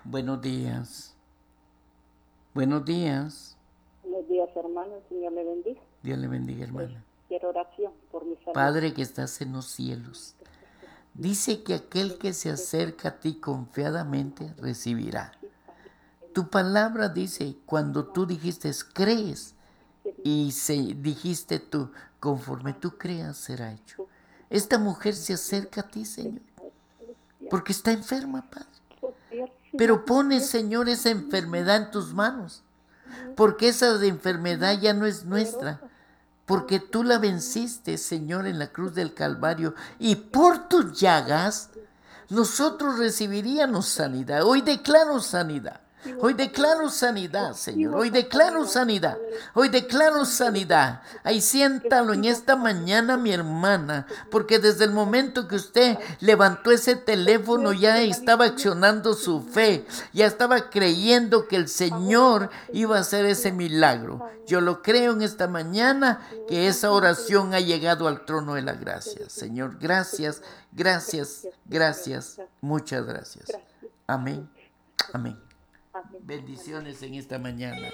Buenos días. Buenos días. Buenos días, hermano. El Señor le bendiga. Dios le bendiga, hermana. Quiero oración por mi salud. Padre que estás en los cielos, dice que aquel que se acerca a ti confiadamente recibirá. Tu palabra dice, cuando tú dijiste crees y dijiste tú, conforme tú creas será hecho. Esta mujer se acerca a ti, Señor, porque está enferma, Padre. Pero pone, Señor, esa enfermedad en tus manos, porque esa enfermedad ya no es nuestra, porque tú la venciste, Señor, en la cruz del Calvario, y por tus llagas nosotros recibiríamos sanidad. Hoy declaro sanidad. Hoy declaro sanidad, Señor. Hoy declaro sanidad. Hoy declaro sanidad. Ahí siéntalo en esta mañana, mi hermana, porque desde el momento que usted levantó ese teléfono ya estaba accionando su fe, ya estaba creyendo que el Señor iba a hacer ese milagro. Yo lo creo en esta mañana que esa oración ha llegado al trono de la gracia. Señor, gracias, gracias, gracias, muchas gracias. Amén, amén. Bendiciones en esta mañana.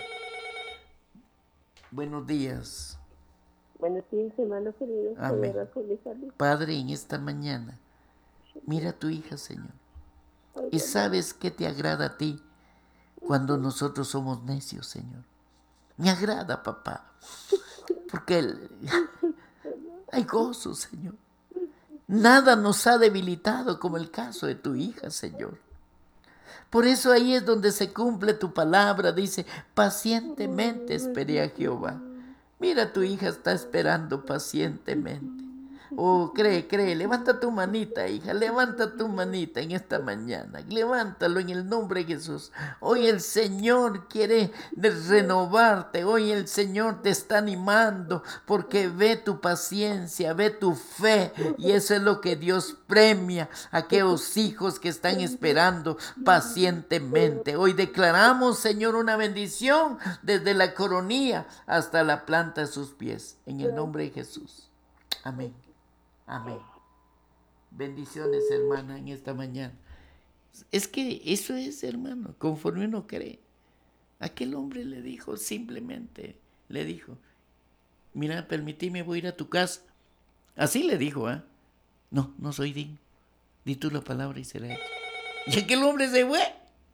Buenos días. Buenos días, hermano querido. Amén. Padre, en esta mañana, mira a tu hija, Señor. Y sabes que te agrada a ti cuando nosotros somos necios, Señor. Me agrada, papá, porque hay gozo, Señor. Nada nos ha debilitado como el caso de tu hija, Señor. Por eso ahí es donde se cumple tu palabra. Dice, pacientemente esperé a Jehová. Mira, tu hija está esperando pacientemente. Oh, cree. Levanta tu manita, hija. Levanta tu manita en esta mañana. Levántalo en el nombre de Jesús. Hoy el Señor quiere renovarte. Hoy el Señor te está animando porque ve tu paciencia, ve tu fe. Y eso es lo que Dios premia a aquellos hijos que están esperando pacientemente. Hoy declaramos, Señor, una bendición desde la coronilla hasta la planta de sus pies. En el nombre de Jesús. Amén. Amén. Bendiciones, hermana, en esta mañana. Es que eso es, hermano, conforme uno cree. Aquel hombre le dijo, simplemente le dijo, mira, permitime, voy a ir a tu casa. Así le dijo, ¿ah? No soy digno. Di tú la palabra y será hecho. Y aquel hombre se fue.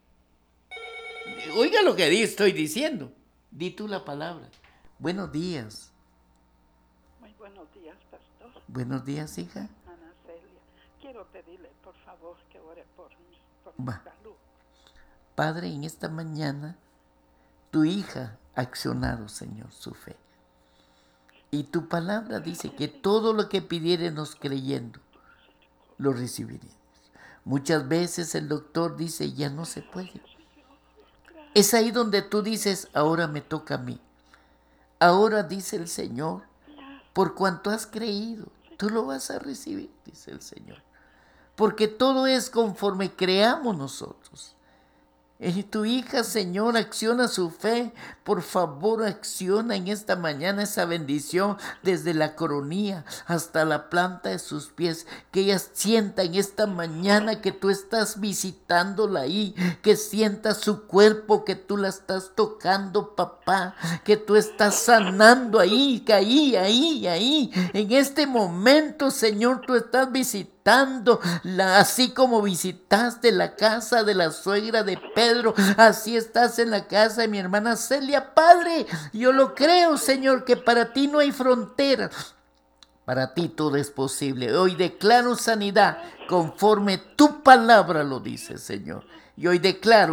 Oiga lo que estoy diciendo. Di tú la palabra. Buenos días. Muy buenos días, pastor. Buenos días, hija. Ana Celia, quiero pedirle, por favor, que ore por mi salud. Padre, en esta mañana, tu hija ha accionado, Señor, su fe. Y tu palabra dice que todo lo que pidiéremos creyendo, lo recibiremos. Muchas veces el doctor dice, ya no se puede. Es ahí donde tú dices, ahora me toca a mí. Ahora dice el Señor, por cuanto has creído, tú lo vas a recibir, dice el Señor. Porque todo es conforme creamos nosotros. Tu hija, Señor, acciona su fe. Por favor, acciona en esta mañana esa bendición desde la coronilla hasta la planta de sus pies. Que ella sienta en esta mañana que tú estás visitándola ahí. Que sienta su cuerpo, que tú la estás tocando, papá. Que tú estás sanando ahí, ahí. En este momento, Señor, tú estás visitando. Así como visitaste la casa de la suegra de Pedro, así estás en la casa de mi hermana Celia. Padre, yo lo creo, Señor, que para ti no hay fronteras. Para ti todo es posible. Hoy declaro sanidad conforme tu palabra lo dice, Señor. Y hoy declaro.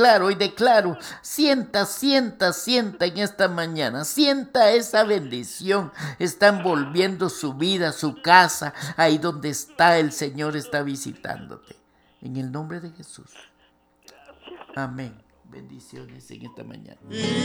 Sienta en esta mañana. Sienta esa bendición. Está envolviendo su vida, su casa. Ahí donde está el Señor está visitándote. En el nombre de Jesús. Amén. Bendiciones en esta mañana.